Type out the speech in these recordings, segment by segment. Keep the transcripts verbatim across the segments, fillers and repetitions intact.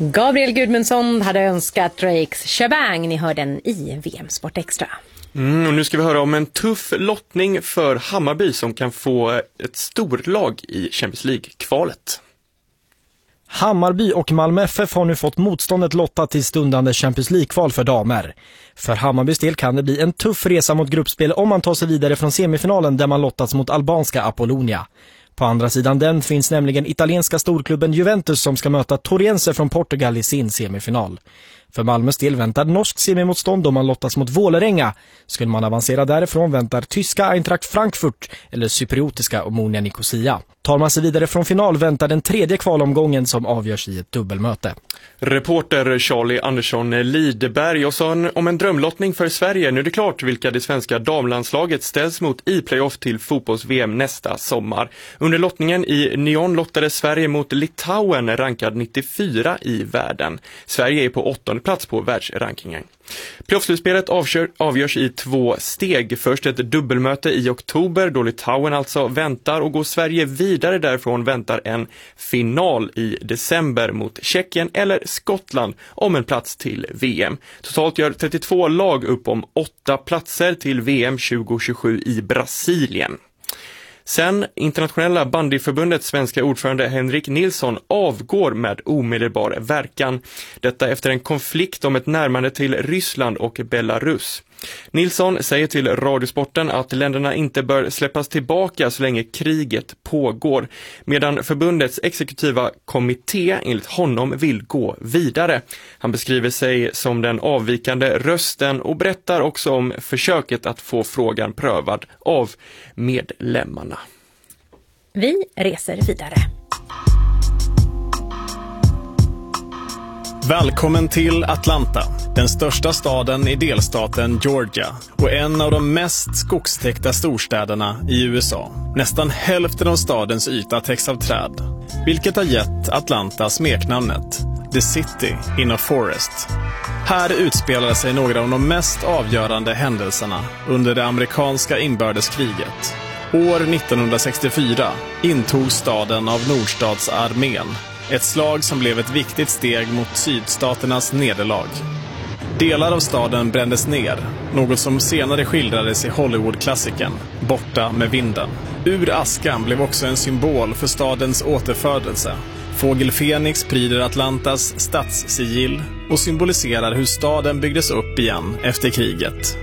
Gabriel Gudmundsson hade önskat Drakes Shabang. Ni hör den i V M Sport Extra. Mm, och nu ska vi höra om en tuff lottning för Hammarby som kan få ett storlag i Champions League-kvalet. Hammarby och Malmö F F har nu fått motståndet lottat till stundande Champions League-kval för damer. För Hammarbys del kan det bli en tuff resa mot gruppspel om man tar sig vidare från semifinalen där man lottats mot albanska Apollonia. På andra sidan den finns nämligen italienska storklubben Juventus som ska möta Torrense från Portugal i sin semifinal. För Malmös del väntar norsk semimotstånd om man lottas mot Vålerenga. Skulle man avancera därifrån väntar tyska Eintracht Frankfurt eller cypriotiska Omonia Nicosia. Tar man sig vidare från final väntar den tredje kvalomgången som avgörs i ett dubbelmöte. Reporter Charlie Andersson Lideberg och så om en drömlottning för Sverige. Nu är det klart vilka det svenska damlandslaget ställs mot i playoff till fotbolls-V M nästa sommar. Under lottningen i Nyon lottade Sverige mot Litauen rankad nittiofyra i världen. Sverige är på åttonde plats på världsrankingen. Playoff-slutspelet avgörs i två steg. Först ett dubbelmöte i oktober då Litauen alltså väntar, och går Sverige vidare därifrån väntar en final i december mot Tjeckien eller Skottland om en plats till V M. Totalt gör trettiotvå lag upp om åtta platser till V M tjugo tjugosju i Brasilien. Sen internationella bandyförbundets svenska ordförande Henrik Nilsson avgår med omedelbar verkan. Detta efter en konflikt om ett närmande till Ryssland och Belarus. Nilsson säger till Radiosporten att länderna inte bör släppas tillbaka så länge kriget pågår, medan förbundets exekutiva kommitté enligt honom vill gå vidare. Han beskriver sig som den avvikande rösten och berättar också om försöket att få frågan prövad av medlemmarna. Vi reser vidare. Välkommen till Atlanta, den största staden i delstaten Georgia och en av de mest skogstäckta storstäderna i U S A. Nästan hälften av stadens yta täcks av träd, vilket har gett Atlanta smeknamnet The City in a Forest. Här utspelade sig några av de mest avgörande händelserna under det amerikanska inbördeskriget. År nittonhundrasextiofyra intog staden av Nordstatsarmén. Ett slag som blev ett viktigt steg mot sydstaternas nederlag. Delar av staden brändes ner, något som senare skildrades i Hollywood-klassikern Borta med vinden. Ur askan blev också en symbol för stadens återfödelse. Fågel Fenix pryder Atlantas stadssigill och symboliserar hur staden byggdes upp igen efter kriget.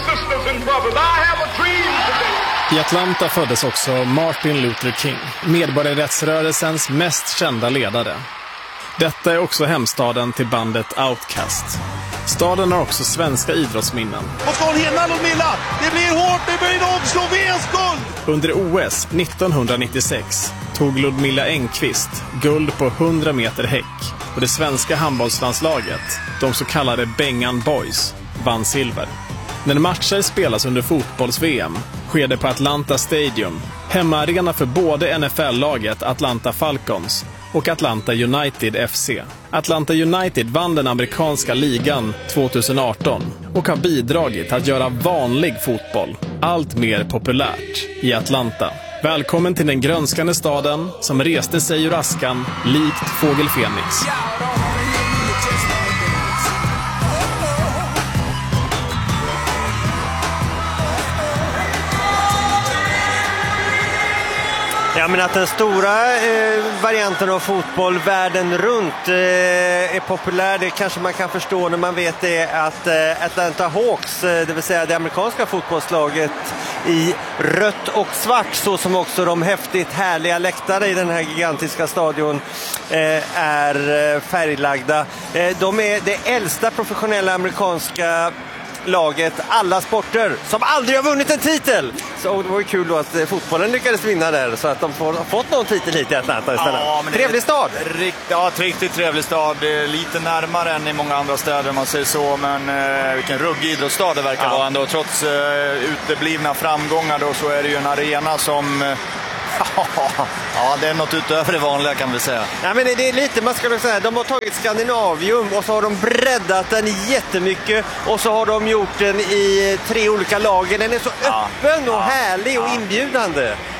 I Atlanta föddes också Martin Luther King, medborgarrättsrörelsens mest kända ledare. Detta är också hemstaden till bandet Outkast. Staden har också svenska idrottsminnen. Och ska hon hinna Ludmilla? Det blir hårt, det blir nog Slovens guld! Under O S nittonhundranittiosex tog Ludmilla Engqvist guld på hundra meter häck och det svenska handbollslandslaget, de så kallade Bengan Boys, vann silver. När matcher spelas under fotbolls-V M sker det på Atlanta Stadium, hemmaarena för både N F L-laget Atlanta Falcons och Atlanta United F C. Atlanta United vann den amerikanska ligan tjugoarton och har bidragit att göra vanlig fotboll allt mer populärt i Atlanta. Välkommen till den grönskande staden som reste sig ur askan likt Fågel Fenix. Ja, men att den stora eh, varianten av fotboll världen runt eh, är populär, det kanske man kan förstå när man vet det att eh, Atlanta Hawks, eh, det vill säga det amerikanska fotbollslaget i rött och svart, så som också de häftigt härliga läktare i den här gigantiska stadion eh, är färglagda. Eh, de är det äldsta professionella amerikanska laget, alla sporter, som aldrig har vunnit en titel. Så det var ju kul då att fotbollen lyckades vinna där, så att de får, har fått någon titel hit i Atlanta istället. Ja, trevlig stad! Rikt, ja, riktigt trevlig stad. Lite närmare än i många andra städer om man säger så, men eh, vilken ruggig idrottsstad det verkar ja. vara ändå. Trots eh, uteblivna framgångar då, så är det ju en arena som... Eh, ja, det är något utöver det vanliga kan vi säga. Ja, men det är lite, man ska säga, de har tagit Skandinavium och så har de breddat den jättemycket och så har de gjort den i tre olika lager. Den är så ja. öppen och ja. härlig och ja. inbjudande.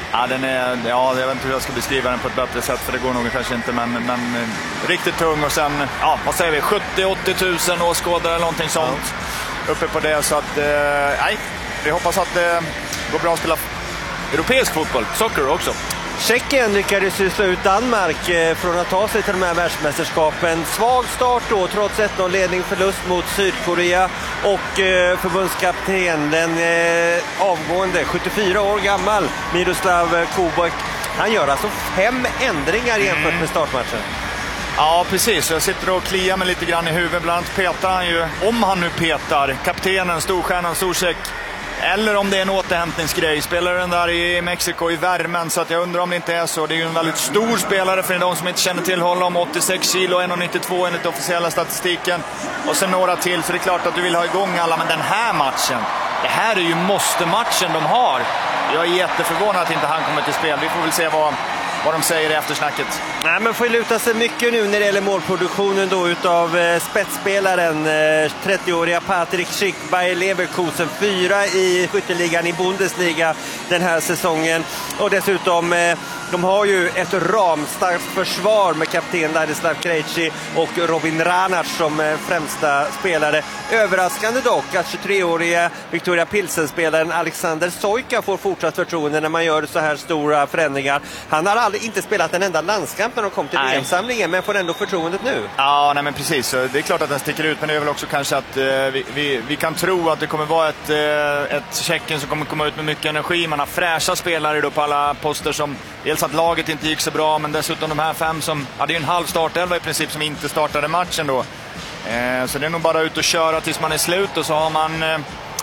Ja, den är, ja, jag vet inte hur jag ska beskriva den på ett bättre sätt, för det går nog kanske inte, men, men eh, riktigt tung. Och sen, ja, vad säger vi, sjuttio till åttio tusen åskådare eller någonting sånt ja. uppe på det. Så att, eh, nej, vi hoppas att det går bra att spela europeisk fotboll, soccer också. Tjeckien lyckades ju slå ut Danmark eh, från att ta sig till de här världsmästerskapen. Svag start då, trots ett noll-ledning, förlust mot Sydkorea. Och eh, förbundskapten, den eh, avgående, sjuttiofyra år gammal, Miroslav Kubek, han gör alltså fem ändringar jämfört mm. med startmatchen. Ja, precis. Jag sitter och kliar mig lite grann i huvudet. Bland annat petar han ju, om han nu petar, kaptenen, storstjärnan, storcheck. Eller om det är en återhämtningsgrej. Spelar den där i Mexiko i värmen, så att jag undrar om det inte är så. Det är ju en väldigt stor spelare för de som inte känner till honom. åttiosex kilo, en komma nittiotvå enligt officiella statistiken. Och sen några till, så det är klart att du vill ha igång alla. Men den här matchen, det här är ju måste-matchen de har. Jag är jätteförvånad att inte han kommer till spel. Vi får väl se vad... vad de säger i eftersnacket. Nej, men får luta sig mycket nu när det gäller målproduktionen då utav eh, spetsspelaren eh, trettioåriga Patrik Schick, Bayer Leverkusen, fyra i skytteligan i Bundesliga den här säsongen. Och dessutom, eh, de har ju ett ramstarkt försvar med kapten Ladislav Krejci och Robin Ranac som eh, främsta spelare. Överraskande dock att tjugotre-åriga Victoria Pilsen-spelaren Alexander Sojka får fortsatt förtroende när man gör så här stora förändringar. Han har aldrig inte spelat en enda landskamp när de kom till V M-samlingen, men får ändå förtroendet nu. Ja, nej men precis. Det är klart att den sticker ut, men det är väl också kanske att eh, vi, vi, vi kan tro att det kommer vara ett, eh, ett Tjeckien som kommer komma ut med mycket energi. Man har fräscha spelare då på alla poster, som dels att laget inte gick så bra, men dessutom de här fem som hade ju en halv startelva i princip som inte startade matchen då. Eh, så det är nog bara ut och köra tills man är slut, och så har man eh,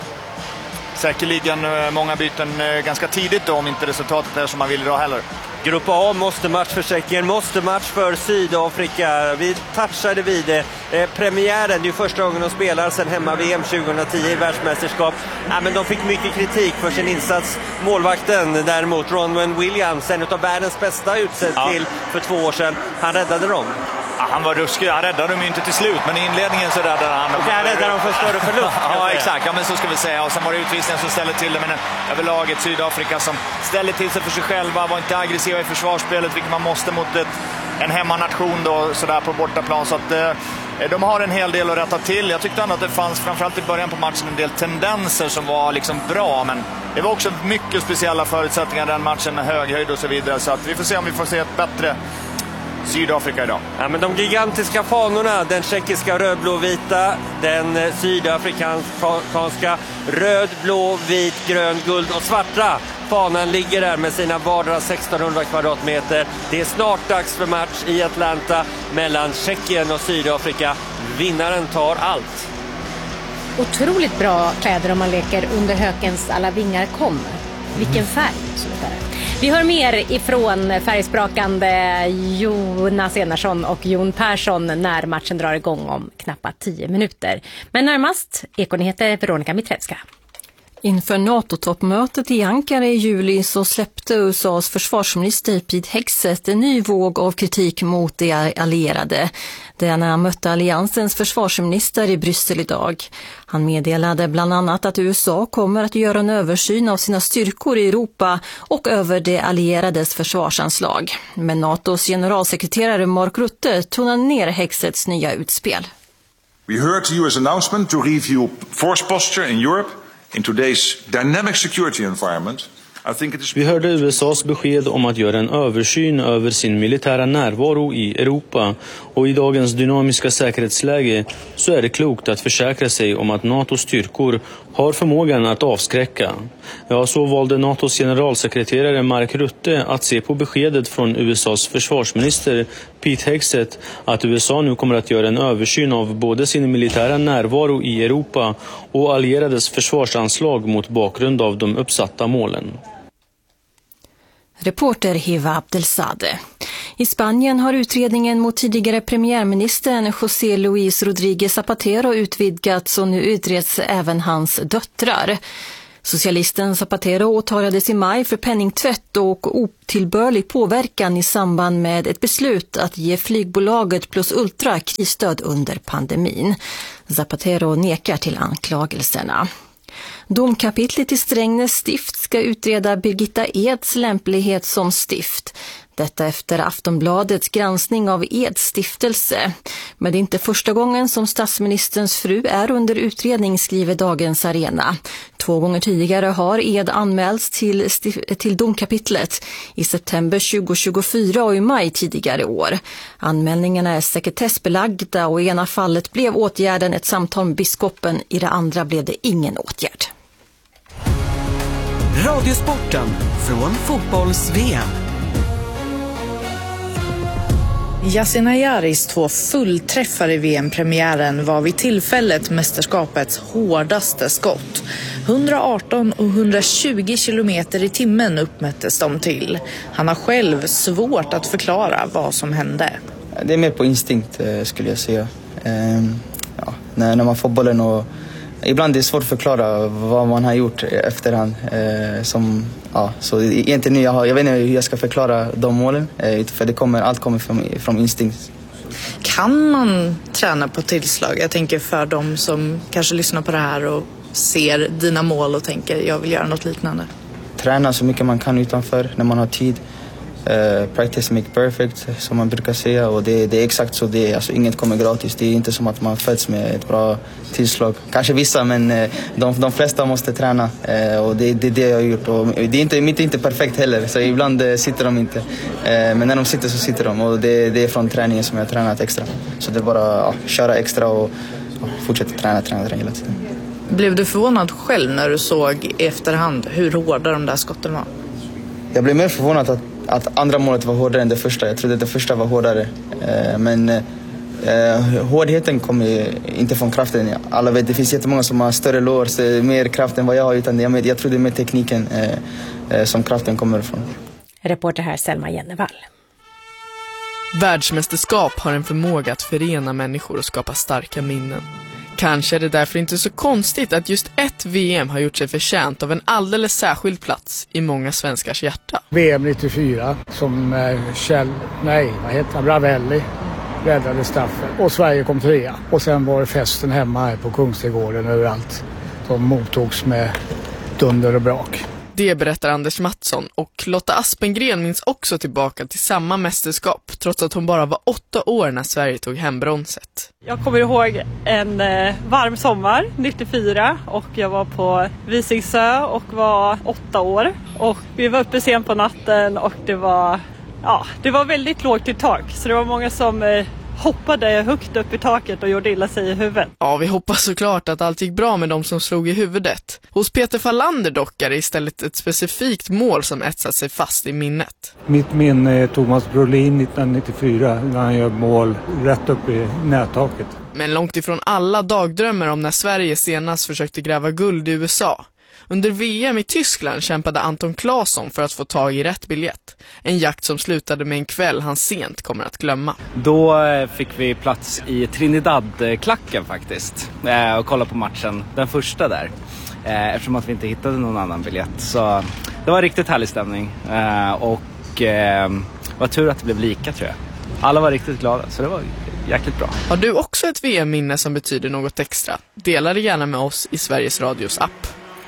säkerligen eh, många byten eh, ganska tidigt då, om inte resultatet är som man vill idag heller. Grupp A, måste match för Tjeckien, måste match för Sydafrika. Vi touchade vid det. Eh, premiären, det är första gången de spelar sedan hemma-V M tjugohundratio i världsmästerskap. Ja, men de fick mycket kritik för sin insats. Målvakten däremot, Ronwen Williams, en av världens bästa utsett ja. till för två år sedan. Han räddade dem. Ja, han var ruskig, han räddade dem ju inte till slut, men i inledningen så räddade han dem. Och han räddade dem för större förlust. Ja, exakt, ja, men så ska vi säga. Och sen var det utvisningen som ställde till det, men överlag ett Sydafrika som ställde till sig för sig själva, var inte aggressiva i försvarsspelet, vilket man måste mot ett, en hemmanation då, sådär på bortaplan. Så att eh, de har en hel del att rätta till. Jag tyckte ändå att det fanns, framförallt i början på matchen, en del tendenser som var liksom bra, men det var också mycket speciella förutsättningar den matchen med hög höjd och så vidare. Så att vi får se om vi får se ett bättre Sydafrika idag. Ja, men de gigantiska fanorna, den tjeckiska röd-blå-vita, den sydafrikanska röd, blå, vit, grön, guld och svarta. Fanan ligger där med sina vardera sextonhundra kvadratmeter. Det är snart dags för match i Atlanta mellan Tjeckien och Sydafrika. Vinnaren tar allt. Otroligt bra kläder om man leker under hökens alla vingar kommer. Vilken färg. Så där. Vi hör mer ifrån färgsprakande Jonas Enarsson och Jon Persson när matchen drar igång om knappt tio minuter. Men närmast Ekonyheter Veronica Mitrevska. Inför NATO-toppmötet i Ankara i juli så släppte U S A:s försvarsminister Pete Hegseth en ny våg av kritik mot de allierade. Det är när han mötte alliansens försvarsminister i Bryssel idag. Han meddelade bland annat att U S A kommer att göra en översyn av sina styrkor i Europa och över de allierades försvarsanslag. Men NATOs generalsekreterare Mark Rutte tonar ner Hegseths nya utspel. We heard the U S announcement to review force posture in Europe. In today's dynamic security environment, I think it is... Vi hörde U S A:s besked om att göra en översyn över sin militära närvaro i Europa, och i dagens dynamiska säkerhetsläge så är det klokt att försäkra sig om att NATOs styrkor har förmågan att avskräcka. Ja, så valde NATOs generalsekreterare Mark Rutte att se på beskedet från U S A:s försvarsminister Pete Hegseth att U S A nu kommer att göra en översyn av både sin militära närvaro i Europa och allierades försvarsanslag mot bakgrund av de uppsatta målen. Reporter Hiva Abdelsade. I Spanien har utredningen mot tidigare premiärministern José Luis Rodríguez Zapatero utvidgats, och nu utreds även hans döttrar. Socialisten Zapatero åtalades i maj för penningtvätt och otillbörlig påverkan i samband med ett beslut att ge flygbolaget Plus Ultra krisstöd under pandemin. Zapatero nekar till anklagelserna. Domkapitlet i Strängnäs stift ska utreda Birgitta Eds lämplighet som stift. Detta efter Aftonbladets granskning av Eds stiftelse. Men det är inte första gången som statsministerns fru är under utredning, skriver Dagens Arena. Två gånger tidigare har Ed anmälts till, till domkapitlet i september tjugohundratjugofyra och i maj tidigare år. Anmälningarna är sekretessbelagda och i ena fallet blev åtgärden ett samtal med biskopen, i det andra blev det ingen åtgärd. Radiosporten från fotbolls-V M. Yasin Ayaris två fullträffar i V M-premiären var vid tillfället mästerskapets hårdaste skott. hundraarton och hundratjugo kilometer i timmen uppmättes de till. Han har själv svårt att förklara vad som hände. Det är mer på instinkt skulle jag säga. Ja, när man får bollen och ibland är det svårt att förklara vad man har gjort efterhand. Eh, som, ja, så egentligen jag, har, jag vet inte hur jag ska förklara de målen. Eh, för det kommer, allt kommer från, från instinkt. Kan man träna på tillslag? Jag tänker för de som kanske lyssnar på det här och ser dina mål och tänker jag vill göra något liknande. Träna så mycket man kan utanför när man har tid. Uh, practice make perfect, som man brukar säga, och det, det är exakt så det är. Alltså, inget kommer gratis. Det är inte som att man föds med ett bra tillslag. Kanske vissa, men uh, de, de flesta måste träna, uh, och det, det är det jag har gjort. Och det är inte, mitt är inte perfekt heller, så ibland uh, sitter de inte. Uh, men när de sitter så sitter de, och det, det är från träningen som jag har tränat extra. Så det är bara att uh, köra extra och uh, fortsätta träna, träna, träna hela tiden. Blev du förvånad själv när du såg i efterhand hur hårda de där skotten var? Jag blev mer förvånad att att andra målet var hårdare än det första. Jag trodde att det första var hårdare. Eh, men eh, hårdheten kommer inte från kraften. Alla vet, det finns jättemånga som har större lår, så mer kraft än vad jag har. Utan jag, jag trodde med tekniken eh, eh, som kraften kommer ifrån. Reporter här Selma Jennevall. Världsmästerskap har en förmåga att förena människor och skapa starka minnen. Kanske är det därför inte så konstigt att just ett V M har gjort sig förtjänt av en alldeles särskild plats i många svenskars hjärta. V M nittiofyra som Kjell, nej vad heter han, Ravelli räddade straffen och Sverige kom trea. Och sen var det festen hemma här på Kungsträdgården överallt. De mottogs med dunder och brak. Det berättar Anders Mattsson, och Lotta Aspengren minns också tillbaka till samma mästerskap trots att hon bara var åtta år när Sverige tog hem bronset. Jag kommer ihåg en eh, varm sommar nittiofyra och jag var på Visingsö och var åtta år. Och vi var uppe sent på natten och det var, ja, det var väldigt lågt i tak, så det var många som eh, hoppade högt upp i taket och gjorde illa sig i huvudet. Ja, vi hoppas såklart att allt gick bra med de som slog i huvudet. Hos Peter Fallander dock är det istället ett specifikt mål som etsat sig fast i minnet. Mitt minne är Thomas Brolin nittonhundranittiofyra när han gör mål rätt upp i nättaket. Men långt ifrån alla dagdrömmar om när Sverige senast försökte gräva guld i U S A. Under V M i Tyskland kämpade Anton Claesson för att få tag i rätt biljett. En jakt som slutade med en kväll han sent kommer att glömma. Då fick vi plats i Trinidad-klacken faktiskt och kolla på matchen, den första där. Eftersom att vi inte hittade någon annan biljett. Så det var riktigt härlig stämning. Och det var tur att det blev lika, tror jag. Alla var riktigt glada, så det var jäkligt bra. Har du också ett V M-minne som betyder något extra? Dela det gärna med oss i Sveriges Radios app.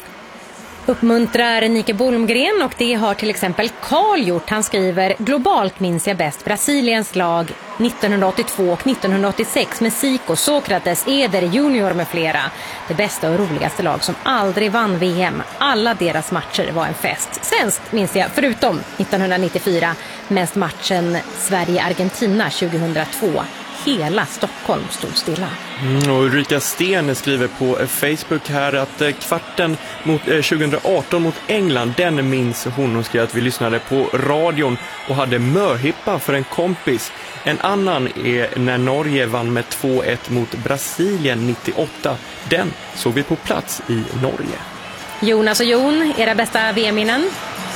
Uppmuntrar Nike Bolmgren, och det har till exempel Karl gjort. Han skriver: globalt minns jag bäst Brasiliens lag nittonhundraåttiotvå och nittonhundraåttiosex med Zico, Sokrates, Eder, Junior med flera. Det bästa och roligaste lag som aldrig vann V M. Alla deras matcher var en fest. Svensk minns jag, förutom nittonhundranittiofyra, mest matchen Sverige-Argentina tjugohundratvå. Hela Stockholm stod stilla. Mm, och Ulrika Sten skriver på Facebook här att eh, kvarten mot, eh, tjugohundraarton mot England, den minns hon. Hon skrev att vi lyssnade på radion och hade möhippa för en kompis. En annan är när Norge vann med två ett mot Brasilien nittioåtta. Den såg vi på plats i Norge. Jonas och Jon, era bästa V M-minnen?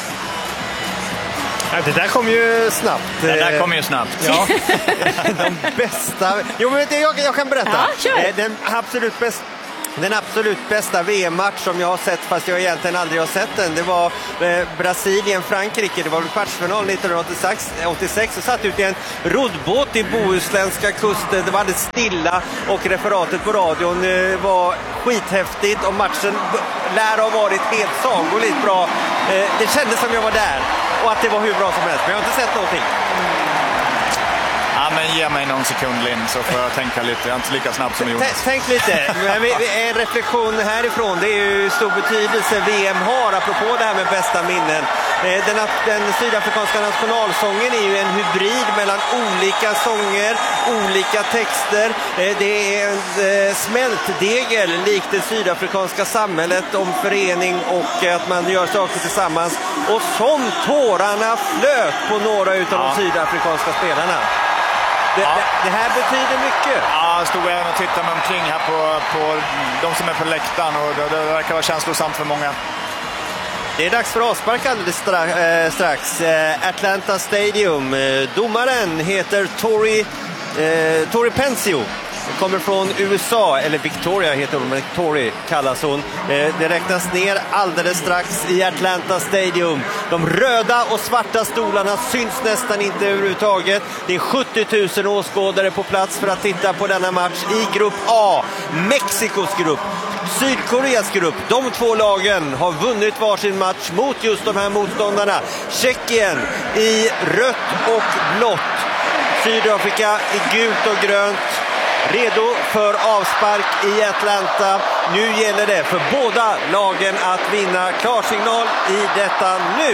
Ja, det där kom ju snabbt. Det där kom ju snabbt. Ja. De bästa... Jo, men det, jag, jag kan berätta. Ja, kör. Den absolut bästa... den absolut bästa V M-match som jag har sett, fast jag egentligen aldrig har sett den. Det var eh, Brasilien-Frankrike, det var kvartsfinal nittonhundraåttiosex och satt ut i en roddbåt i bohuslänska kusten. Det var alldeles stilla och referatet på radion eh, var skithäftigt och matchen lär ha varit helt sagoligt bra. Eh, det kändes som jag var där och att det var hur bra som helst, men jag har inte sett någonting. Ja, men ge mig någon sekund, Linn, så får jag tänka lite. Jag är inte lika snabb som Jonas. Tänk lite. En reflektion härifrån. Det är ju stor betydelse V M har, apropå det här med bästa minnen. Den, den sydafrikanska nationalsången är ju en hybrid mellan olika sånger, olika texter. Det är en smältdegel likt det sydafrikanska samhället om förening och att man gör saker tillsammans. Och som tårarna flöt på några utav ja. de sydafrikanska spelarna. Det, ja. det, det här betyder mycket. Ja, jag stod även och tittade mig omkring här på, på de som är på läktaren och det, det verkar vara känslosamt för många. Det är dags för avspark alldeles strax. Eh, strax. Eh, Atlanta Stadium. Eh, domaren heter Tori, eh, Tori Pensio. Kommer från U S A, eller Victoria heter hon, men Tori kallas hon. Eh, det räknas ner alldeles strax i Atlanta Stadium. De röda och svarta stolarna syns nästan inte överhuvudtaget. Det är sjuttio tusen åskådare på plats för att titta på denna match i grupp A. Mexikos grupp, Sydkoreas grupp. De två lagen har vunnit varsin match mot just de här motståndarna. Tjeckien i rött och blått. Sydafrika i gult och grönt. Redo för avspark i Atlanta. Nu gäller det för båda lagen att vinna. Klarsignal i detta nu.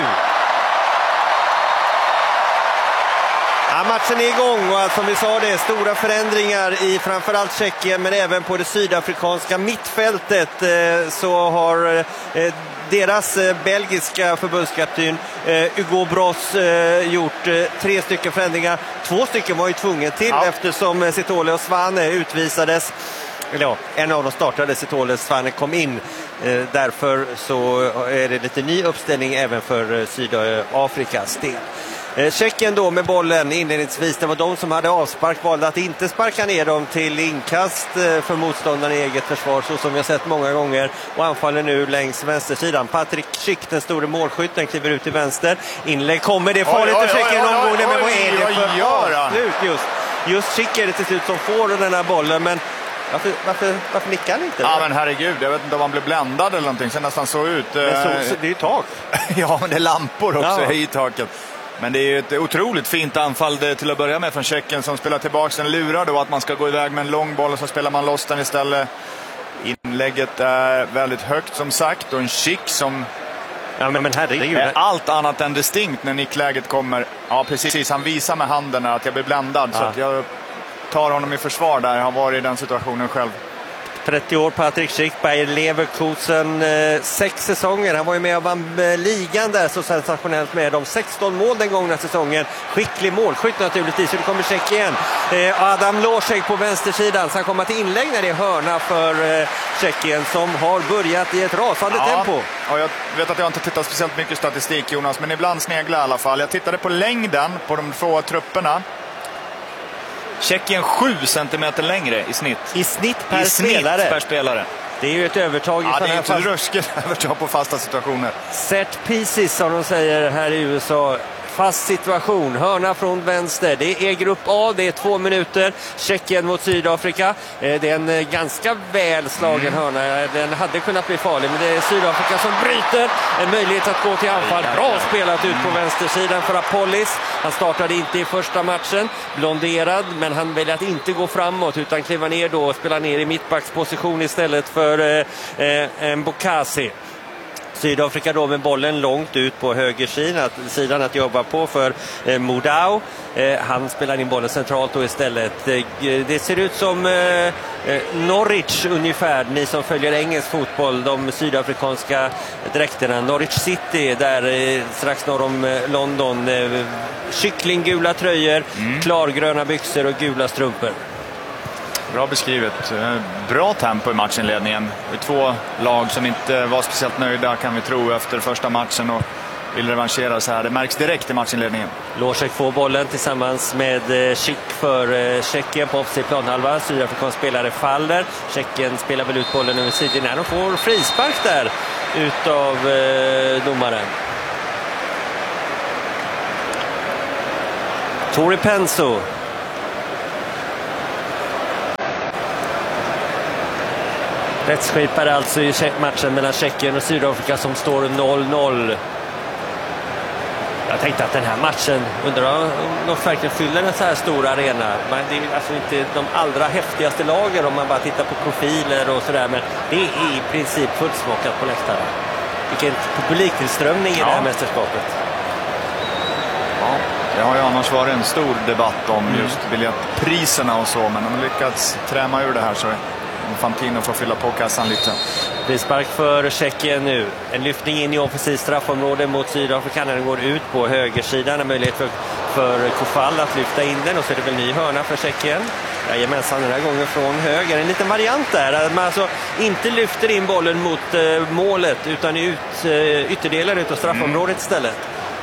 Ja, matchen är igång och som vi sa, det är stora förändringar i framförallt Tjeckien, men även på det sydafrikanska mittfältet eh, så har eh, deras eh, belgiska förbundskapten eh, Hugo Bross eh, gjort eh, tre stycken förändringar. Två stycken var ju tvungen till ja. eftersom eh, Sitole och Svane utvisades. Eller ja, en av dem startade, Sitole, Svane kom in. Eh, därför så är det lite ny uppställning även för eh, Sydafrikas del. Tjeckien då med bollen inledningsvis, det var de som hade avspark, valde att inte sparka ner dem till inkast för motståndaren i eget försvar, så som vi har sett många gånger, och anfaller nu längs vänstersidan. Patrik Schick, den store målskytten, kliver ut till vänster. Inlägg kommer, det är farligt för Tjeckien omgående, men vad är det för avslut just? Just Schick är det till slut som får den här bollen, men Varför, varför, varför nickar han inte? Ja, men herregud, jag vet inte om han blev bländad eller någonting, sen nästan så ut. Men så, så, det är ju tak. Ja, men det är lampor också ja. i taket. Men det är ju ett otroligt fint anfall till att börja med från Tjeckien, som spelar tillbaka en lurar då att man ska gå iväg med en lång boll och så spelar man loss den istället. Inlägget är väldigt högt som sagt, och en Schick som ja, men, men herregud, är allt annat än distinkt när nickläget kommer. Ja, precis, han visar med handen att jag blir bländad ja. så att jag tar honom i försvar där. Jag har varit i den situationen själv. trettio år, Patrik Schick, Bayer Leverkusen, eh, sex säsonger. Han var ju med och vann eh, ligan där så sensationellt med de sexton mål den gångna säsongen. Skicklig målskytt naturligtvis, så det kommer Schick igen. Eh, Adam Lošek på vänstersidan, så han kommer till inlägg när det är hörna för eh, Tjeckien, som har börjat i ett rasande ja, tempo. Ja, jag vet att jag inte tittat speciellt mycket statistik, Jonas, men ibland sneglar i alla fall. Jag tittade på längden på de två trupperna. Tjeckien sju centimeter längre i snitt. I snitt per I spelare. Snitt per spelare. Det är ju ett övertag i ja, sådana här det är ett ruskigt övertag på fasta situationer. Set pieces som de säger här i U S A. Fast situation, hörna från vänster. Det är grupp A, det är två minuter. Tjeckien mot Sydafrika. Det är en ganska väl slagen mm. hörna. Den hade kunnat bli farlig, men det är Sydafrika som bryter. En möjlighet att gå till anfall. Bra spelat ut på vänstersidan för Apollis. Han startade inte i första matchen. Blonderad, men han väljer att inte gå framåt utan kliva ner då och spela ner i mittbacksposition istället för eh, eh, Mbokasi. Sydafrika då med bollen långt ut på höger sidan, sidan att jobba på för eh, Modau. Eh, han spelar in bollen centralt då istället. Eh, det ser ut som eh, Norwich ungefär, ni som följer engelsk fotboll, de sydafrikanska dräkterna. Norwich City där eh, strax norr om eh, London. Eh, kycklinggula tröjor, mm. klargröna byxor och gula strumpor. Bra beskrivet. Bra tempo i matchinledningen. Två lag som inte var speciellt nöjda, kan vi tro, efter första matchen. Och vill revanschera så här. Det märks direkt i matchinledningen. Lošek får bollen tillsammans med Schick för Tjeckien på offensiv planhalva. Sydafrikansk spelare faller. Tjeckien spelar väl ut bollen över sidan och får frispark där utav eh, domaren. Tori Penso. Rättsskipare alltså i matchen mellan Tjeckien och Sydafrika som står noll noll. Jag tänkte att den här matchen, undrar om de verkligen fyller en så här stor arena. Men det är alltså inte de allra häftigaste lager om man bara tittar på profiler och sådär. Men det är i princip fullsmakat på läktaren. Vilken publiktillströmning i ja. det här mästerskapet. Ja, det har ju annars varit en stor debatt om mm. just biljettpriserna och så. Men de har lyckats träma ur det här så Fantino får fylla på kassan lite. Frispark för Tjeckien nu. En lyftning in i offensiv straffområde mot Sydafrika. Den går ut på högersidan. En möjlighet för, för Kofall att lyfta in den. Och så är det väl ny hörna för Tjeckien. Jajamensan, den här gången från höger. En liten variant där. Att man alltså inte lyfter in bollen mot eh, målet utan ut, eh, ytterdelen utav straffområdet istället.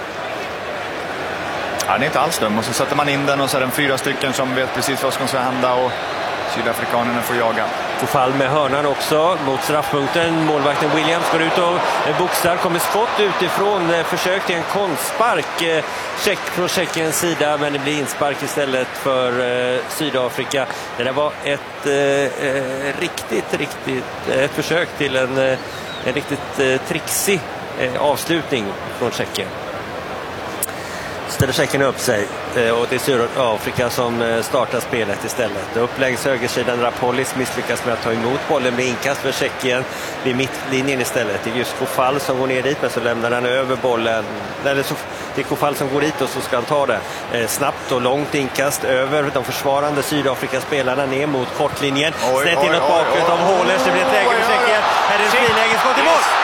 Ja, det är inte alls dum. Och så sätter man in den och så är det fyra stycken som vet precis vad som ska hända och sydafrikanerna får jaga. Kofall med hörnan också mot straffpunkten. Målvakten Williams går ut och boxar. Kommer skott utifrån. Försök till en konstspark Tjeck från Tjeckiens sida, men det blir inspark istället för eh, Sydafrika. Det där var ett eh, riktigt, riktigt ett försök till en, en riktigt eh, trixig eh, avslutning från Tjeckien. Ställer Tjeckien upp sig och det är Sydafrika som startar spelet istället. Upp längs högersidan, Rapolis misslyckas med att ta emot bollen, blir inkast för Tjeckien vid mittlinjen istället. Det är just Kofall som går ner dit, men så lämnar han över bollen. Eller så, det är Kofall som går dit och så ska han ta det eh, snabbt och långt inkast över de försvarande Sydafrika-spelarna ner mot kortlinjen. Snett inåt bakåt av Hålers, det blir ett läge för Tjeckien. Här är det en friläge, skott i mål!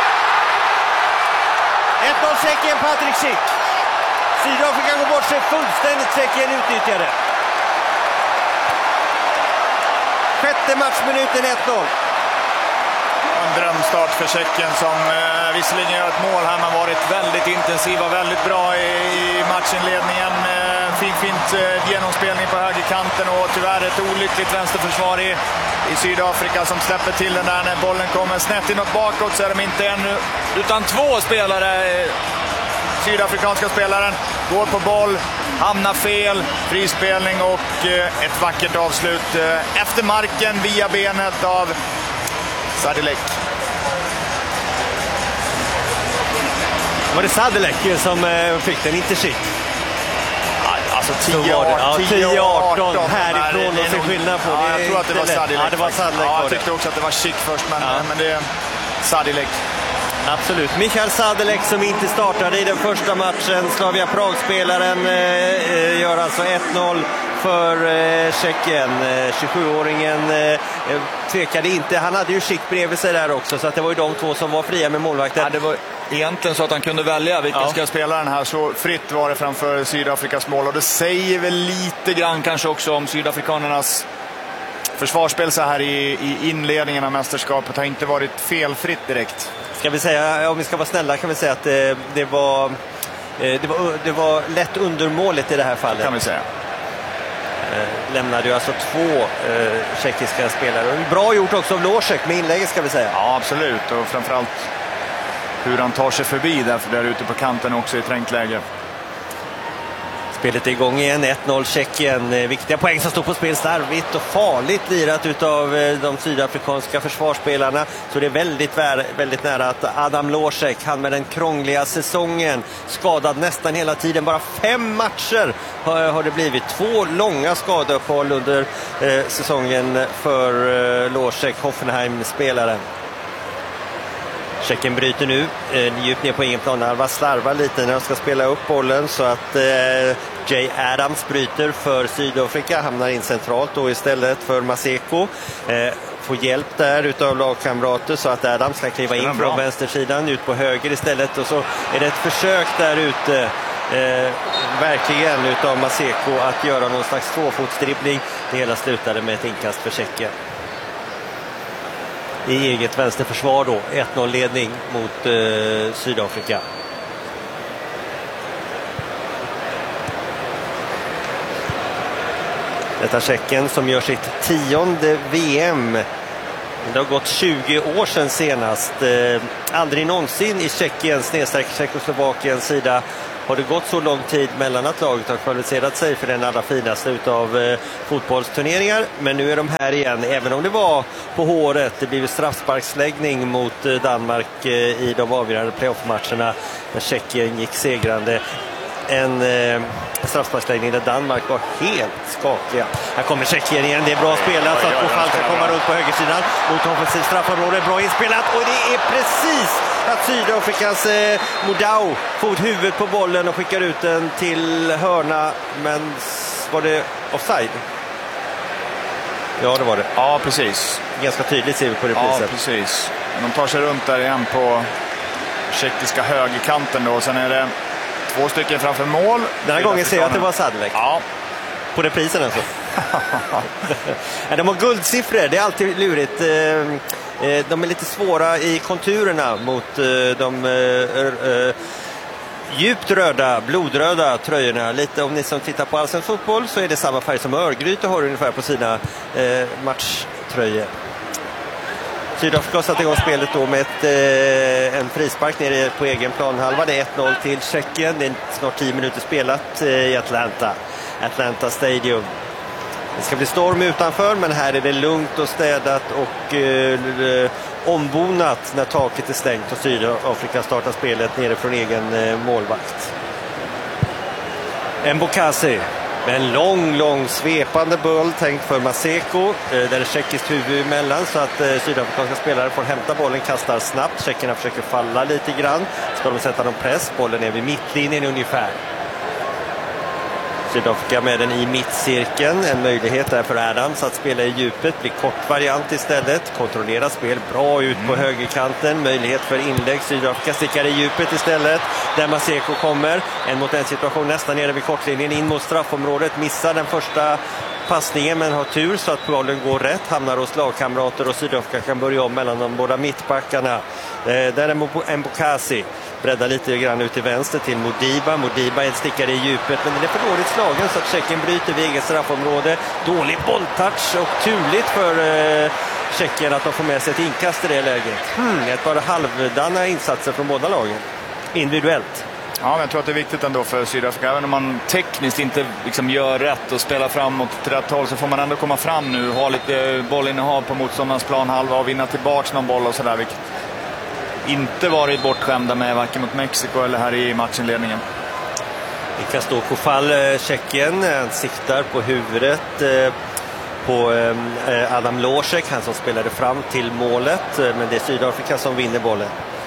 ett noll Tjeckien, Patrik Schick. Sydafrika går bort sig fullständigt, Tjeckien utnyttjade. Sjätte matchminuten ett noll. En drömstart för Tjeckien som eh, visserligen gör ett mål här, men varit väldigt intensiva, väldigt bra i, i matchinledningen. Eh, fin, fint eh, genomspelning på högerkanten och tyvärr ett olyckligt vänsterförsvar i, i Sydafrika som släpper till den där när bollen kommer snett inåt bakåt, så är de inte en utan två spelare. Eh, Sydafrikanska spelaren går på boll, hamnar fel, frispelning och eh, ett vackert avslut eh, efter marken via benet av Sadilek. Var det Sadilek som eh, fick den, inte Schick? Alltså tio arton härifrån och se skillnad på. Ja, jag tror att det var Sadilek. Ja, det var Sadilek. Ja, jag tyckte också att det var Schick först, men, ja. men det är Sadilek. Absolut. Michael Sadilek som inte startade i den första matchen. Slavia Prag-spelaren eh, gör alltså ett noll för eh, Tjeckien. Eh, tjugosjuåringen eh, tvekade inte. Han hade ju Schick bredvid sig där också, så att det var ju de två som var fria med målvakten. Ja, det var egentligen så att han kunde välja vilken ja. ska spela den här. Så fritt var det framför Sydafrikas mål. Och det säger väl lite grann kanske också om sydafrikanernas försvarsspel så här i, i inledningen av mästerskapet. Har inte varit felfritt direkt. Ska vi säga, om vi ska vara snälla kan vi säga att det, det, var, det, var, det var lätt undermålet i det här fallet. Kan vi säga. Lämnade ju alltså två eh, tjeckiska spelare. Bra gjort också av Lošek med inlägget, ska vi säga. Ja, absolut. Och framförallt hur han tar sig förbi där, för där ute på kanten också i trängt läge. Spelet är igång igen, ett noll Tjeckien. Viktiga poäng som står på spel, starvigt och farligt lirat utav de sydafrikanska försvarsspelarna. Så det är väldigt, väldigt nära att Adam Lošek, han med den krångliga säsongen, skadad nästan hela tiden. Bara fem matcher har det blivit. Två långa skadeuppehåll under eh, säsongen för eh, Lošek, Hoffenheim-spelaren. Tjeckien bryter nu eh, djupt ner på egen planhalva, slarvar lite när de ska spela upp bollen, så att eh, Jay Adams bryter för Sydafrika, hamnar in centralt då istället för Maseko. Eh, får hjälp där utav lagkamrater så att Adams ska kliva in från vänstersidan ut på höger istället, och så är det ett försök där ute eh, verkligen utav Maseko att göra någon slags tvåfotsdribbling. Det hela slutade med ett inkast för Tjeckien. I eget vänsterförsvar då, ett noll ledning mot eh, Sydafrika. Detta Tjeckien som gör sitt tionde V M. Det har gått tjugo år sedan senast. Eh, aldrig någonsin i Tjeckien, snedstreck Tjeckoslovakiens sida, har det gått så lång tid mellan att laget har kvalificerat sig för den allra finaste utav eh, fotbollsturneringar. Men nu är de här igen, även om det var på håret. Det blev straffsparksläggning mot eh, Danmark eh, i de avgörande playoff-matcherna när Tjeckien gick segrande. En eh, straffsparksläggning där Danmark var helt skapliga. Här kommer Tjeckien igen, det är bra spelat så att Kofal ska komma runt på högersidan mot offensiv straffområde, bra inspelat och det är precis att Sydafrikas eh, Modau får huvudet på bollen och skickar ut den till hörna, men var det offside? Ja, det var det. Ja, precis. Ganska tydligt ser vi på reprisen. Ja, precis. De tar sig runt där igen på tjeckiska högerkanten då, och sen är det två stycken framför mål. Den här gången ser jag att det var Sadlek. Ja. På reprisen alltså. De har guldsiffror, det är alltid lurigt. De är lite svåra i konturerna mot de djupt röda, blodröda tröjorna. Lite om ni som tittar på Allsvensk fotboll så är det samma färg som Örgryte har ungefär på sina matchtröjor. Sydafrika har satt igång spelet då med ett, eh, en frispark nere på egen planhalva. Det är ett noll till Tjeckien. Det är snart tio minuter spelat eh, i Atlanta. Atlanta Stadium. Det ska bli storm utanför, men här är det lugnt och städat och eh, ombonat när taket är stängt och Sydafrika startar spelet nere från egen eh, målvakt. Mbokasi. Med en lång, lång svepande boll tänkt för Maseko. Där är tjeckiskt huvud emellan så att eh, sydafrikanska spelare får hämta bollen, kastar snabbt. Tjeckerna försöker falla lite grann. Ska de sätta någon press? Bollen är vid mittlinjen ungefär. Sydafrika med den i mittcirkeln. En möjlighet där för Adams att spela i djupet. Blir kort variant istället. Kontrollera spel bra ut på högerkanten. Möjlighet för inlägg. Sydafrika stickar i djupet istället. Där Maseko kommer. En mot en situation nästan nere vid kortlinjen. In mot straffområdet. Missar den första passningen men har tur så att bollen går rätt. Hamnar hos lagkamrater och Sydafrika kan börja om mellan de båda mittbackarna. Eh, där är Mbokasi. Breddar lite grann ut till vänster till Modiba. Modiba är en stickare i djupet, men den är för dåligt slagen så att Tjeckien bryter vid eget straffområde. Dålig bolltouch och turligt för eh, Tjeckien att de får med sig ett inkast i det läget. Hmm, ett par halvdana insatser från båda lagen. Individuellt. Ja, men jag tror att det är viktigt ändå för Sydafrika. Även om man tekniskt inte liksom gör rätt och spelar framåt till rätt håll så får man ändå komma fram nu. Ha lite bollinnehav på motståndarens planhalva och vinna tillbaka någon boll och sådär. Vilket inte varit bortskämda med varken mot Mexiko eller här i matchinledningen. Vi kan stå på fall Tjeckien. Han siktar på huvudet eh, på eh, Adam Losek, han som spelade fram till målet. Men det är Sydafrika som vinner bollen.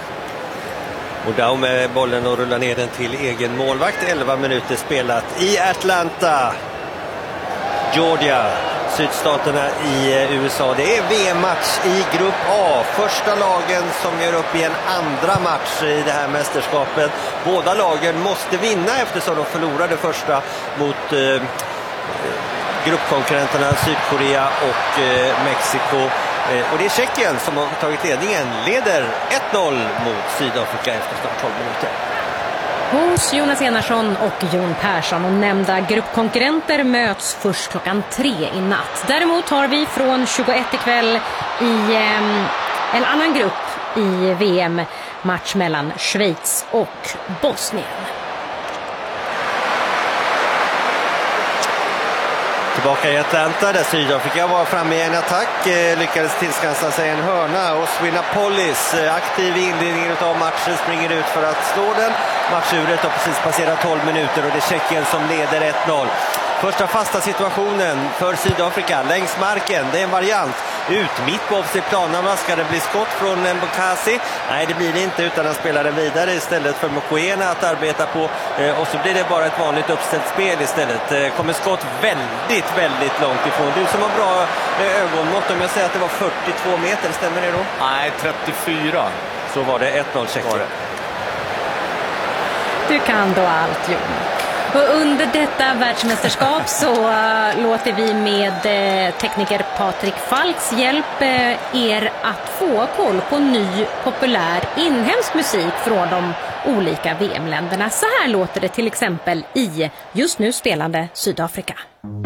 Och där med bollen och rullar ner den till egen målvakt. elva minuter spelat i Atlanta, Georgia, sydstaterna i U S A. Det är V M-match i grupp A. Första lagen som gör upp i en andra match i det här mästerskapet. Båda lagen måste vinna eftersom de förlorade första mot eh, gruppkonkurrenterna Sydkorea och eh, Mexiko. Eh, och det är Tjeckien som har tagit ledningen. Leder ett noll mot Sydafrika efter snart tolv minuter. Hos Jonas Enarsson och Jon Persson, och nämnda gruppkonkurrenter möts först klockan tre i natt. Däremot har vi från tjugoett ikväll i eh, en annan grupp i V M match mellan Schweiz och Bosnien. Tillbaka i Atlanta där Sydafrika var framme i en attack, eh, lyckades tillskansa sig en hörna och Swinapolis eh, aktiv i inledningen av matchen springer ut för att slå den. Matchuret har precis passerat tolv minuter och det är Tjeckien som leder ett noll. Första fasta situationen för Sydafrika längs marken, det är en variant. Ut mitt på offside-planerna ska det bli skott från Mbokasi. Nej, det blir det inte, utan han spelar den vidare istället för Mokoena att arbeta på. Eh, och så blir det bara ett vanligt uppställt spel istället. Eh, kommer skott väldigt, väldigt långt ifrån. Du som har bra eh, ögonmått, om jag säger att det var fyrtiotvå meter, stämmer det då? Nej, trettiofyra. Så var det ett noll Tjeckien. Du kan då allt, Jon. Och under detta världsmästerskap så uh, låter vi med uh, tekniker Patrik Falks hjälp uh, er att få koll på ny populär inhemsk musik från de olika V M-länderna. Så här låter det till exempel i just nu spelande Sydafrika.